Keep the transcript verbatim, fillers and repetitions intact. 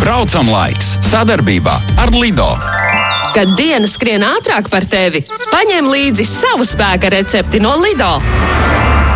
Braucam laiks sadarbībā ar Lido. Kad diena skrien ātrāk par tevi, paņem līdzi savu spēka recepti no Lido.